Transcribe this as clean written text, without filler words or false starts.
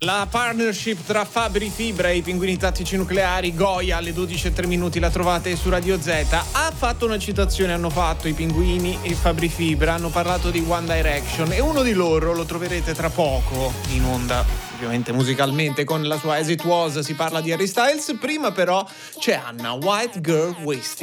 La partnership tra Fabri Fibra e i Pinguini Tattici Nucleari, Goya, alle 12:03 la trovate su Radio Z. Ha fatto una citazione, hanno fatto i Pinguini e Fabri Fibra, hanno parlato di One Direction e uno di loro lo troverete tra poco in onda, ovviamente musicalmente, con la sua As It Was. Si parla di Harry Styles. Prima però c'è Anna, White Girl Wasted.